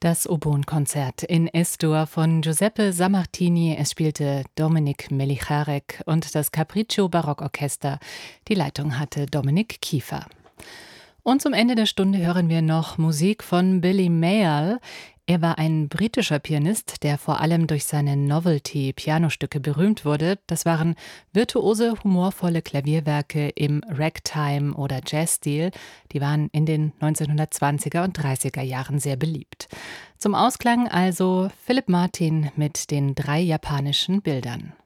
Das Oboenkonzert in Es-Dur von Giuseppe Sammartini. Es spielte Dominik Melicharek und das Capriccio Barockorchester. Die Leitung hatte Dominik Kiefer. Und zum Ende der Stunde hören wir noch Musik von Billy Mayall. Er war ein britischer Pianist, der vor allem durch seine Novelty-Pianostücke berühmt wurde. Das waren virtuose, humorvolle Klavierwerke im Ragtime- oder Jazzstil. Die waren in den 1920er und 30er Jahren sehr beliebt. Zum Ausklang also Philip Martin mit den 3 japanischen Bildern.